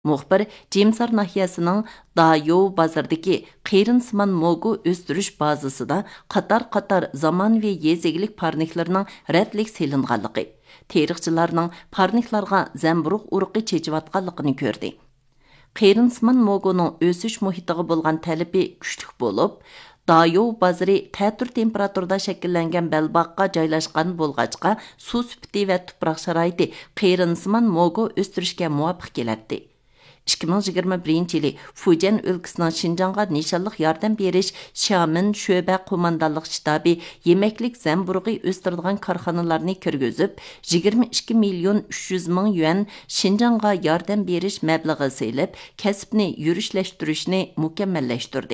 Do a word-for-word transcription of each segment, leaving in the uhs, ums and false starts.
Muxbir Cemsar nahiyəsinin Dayo bazardakı qeyrin-siman mogu östürüş bazasida qatar-qatar zaman və yezigilik parniklarının rədlik selinğanlığı, terixçilərinin parniklarga zəmburuq uruqi çeçivatqanlığını gördü. Qeyrin-siman mogunun ösüş muhitiga bo'lgan tələbi güclük bo'lib, Dayo bazarı tətur temperaturda şəkillənən bəlbaqqa joylashqan bo'lğachqa su süpti və tuproq sharoiti qeyrin-siman mogu östürüşkə muvafiq kelətdi. ikki ming yigirma birinchi yili Fujian өлkəsinin Şinjanğa nişanlıq yardım beriş Şamin şöbə qomandanlıq ştabi yeməklik zəmburuğu östürülən karxanalarını kirgizib, yigirma ikki million uch yuz ming yuan Şinjanğa yardım beriş məbləği selib, kəsbni yürüşləşdirishni mükəmməlləşdirdi.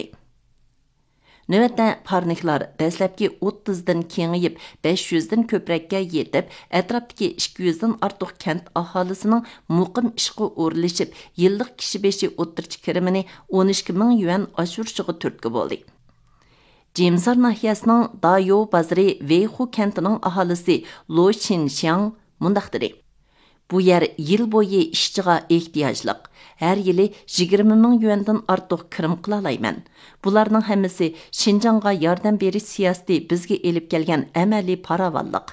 Növətdə parniklar dəsləbki o'ttizdan kengayib besh yuzdan köprəkə yetib, ətrafdakı ikki yuzdan artıq kənd ahalisining muqim ishqa o'rlashib, yillik kishi beshi o'ttirchi kirimini o'n ikki ming yuan oshirishiga turtki bo'ldi. Cemsar nahiyəsinin Dayo bazarı Veyxu kentining aholisi Lo Xinxiang mundaq dedi. Bu yer yil bo'yi ishchiga ehtiyojliq. Her yili yigirma ming yuandan ortiq kirim qilalayman. Bularning hammasi Şinjanğa yordam berish siyosati bizga elib kelgan amaliy paravalliq.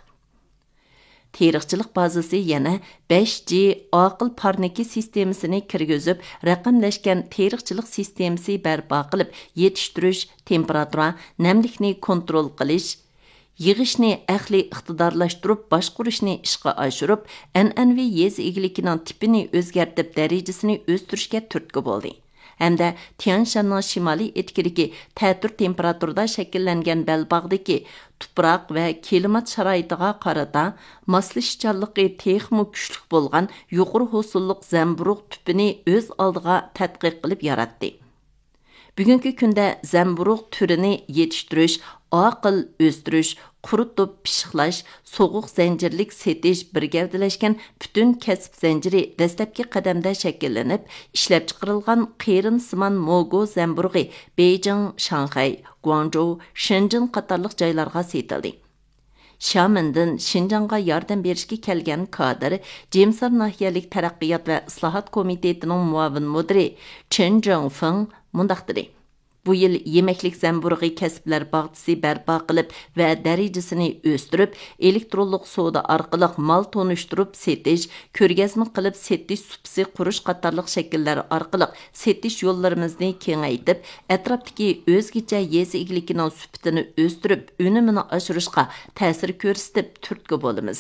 Terixchilik bazasi yana besh G aql parniki sistemasini kirgizib, raqamlashgan terixchilik sistemasi barpo qilib, yetishtirish, temperatura, namlikni kontrol qilish, yig'ishni aqliy iqtidorlashtirib, boshqarishni ishga oshirib, an'anaviy yez egilikining tipini o'zgartib, darajasini o'stirishga turtki bo'ldi. Hamda Tianshanning shimoliy etkidagi ta'tir temperaturada shakllangan belbog'dagi tuproq va klimat sharoitiga qarata moslashchanligi texmo kuchli bo'lgan yuqori hosilliq zamburuq tupini o'z oldiga tadqiq qilib yaratdi. Bugungi kunda zamburuq turini yetishtirish, aql o'stirish, quritib pishiqlash, soğuq zanjirlik setish bir gavdalashgan butun kasb zanjiri dastlabki qadamda shakllanib, ishlab chiqarilgan qeyrin-simon mogo zamburug'i Beijing, Shanghai, Guangzhou, Shenzhen qatorliq joylarga setildi. Şamindan Şinjanğa yardım berishga kelgan kadr Cemsar nahiyalik taraqqiyot va islohot komitetining muavin mudiri Chen Zhongfeng mundaq dedi. Bu yil yeməklik zəmburği kəsblər bağçısı bərpa qılıb və dərəcəsini östürüb, elektronluq soda arqılıq mal tonuşturub setiş, körgəzmə qılıb setiş supsi quruş qatarlıq şəkillər arqılıq setiş yollarımızını kengaytib, ətrafdakı özgəcə yezi igilikinin süptini östürüb, önümünü aşırışqa təsir görsətib türtki bolimiz.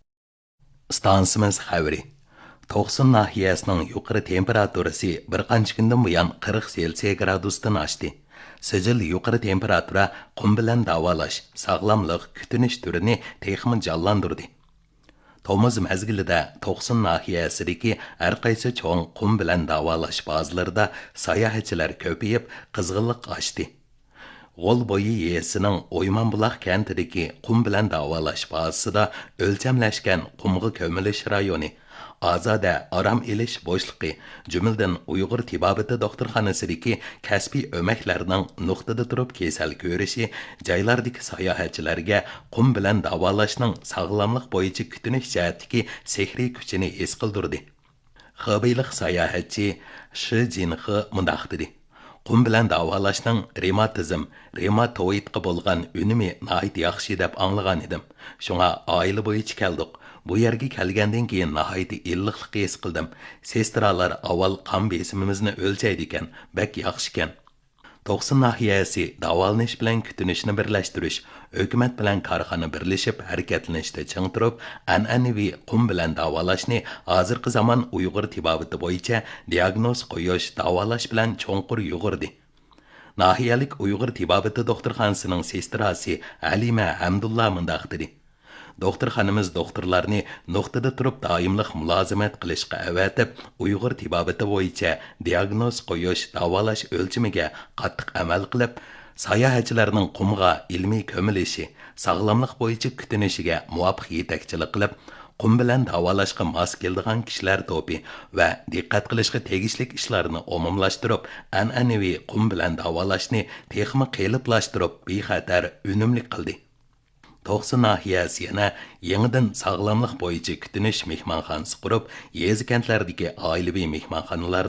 Stansimiz xəvri. Toqsun nahiyəsinin yuqarı temperaturası bir qancha kundan buyon qirq Selsiya gradusdan oshdi. Sijil yuqarı temperatura qum bilan davolash, sog'lomlik kutinish turini texmi jonlantirdi. Tomuz mezgilida Toqsun nahiyasidagi har qaysi cho'ng qum bilan davolash bazalarida sayohatchilar ko'payib, qizg'inlik oshdi. G'ol bo'yi yesining O'ymonbuloq kentidagi qum bilan davolash bazasida o'lchamlashgan qumga ko'milish rayoni Azada aram elish bo'shliqi, jumladan Uyg'ur tibobati doktorxonasidagi kasbiy o'maklarning nuqtada turib kasal ko'rishi, joylardagi sayohatchilarga qum bilan davolashning sog'lomlik bo'yicha kutinish jihatdagi sehriy kuchini his qildirdi. Xabaylik sayohatchi Shi Jinxi mundaq dedi. Qum bilan davolashning revmatizm, revmatoidga bo'lgan unumi nihoyat yaxshi deb anglagan edim. Shunga oila bo'yicha keldik. Bu yerga kelgandan keyin nihoyat illiqlik his qildim. Sestralar avval qon besimimizni o'lchaydi ekan, bak yaxshi ekan. Toqsun nahiyasi davolanish bilan kutinishni birlashtirish, hukumat bilan korxona birlashib harakatlanishda ching turib, an'anaviy qum bilan davolashni hozirgi zamon Uyg'ur tibobati bo'yicha diagnoz qo'yish, davolash bilan cho'nqur yug'urdi. Nahiyalik Uyg'ur tibobati doktorxonasining sestrasi Halima Hamdulla mundaq dedi. Doktorxonamiz doktorlarni nuqtada turib doimlik mulozimat qilishga avatib, Uyg'ur tibobati bo'yicha diagnoz qo'yish, davolash o'lchimiga qattiq amal qilib, sayohatchilarning qumga ilmiy ko'milishi, sog'lomlik bo'yicha kutinishiga muvofiq yetakchilik qilib, qum bilan davolashga mos keladigan kishilar to'pi va diqqat qilishga tegishli ishlarni umumlashtirib, an'anaviy qum bilan davolashni texmi qiyinlashtirib, bexatar, unumli qildi. Toqsi nahiyasi yana yangidan sog'lomlik bo'yicha kutinish mehmonxonasi qurib, yezi kentlardagi oilaviy mehmonxonalar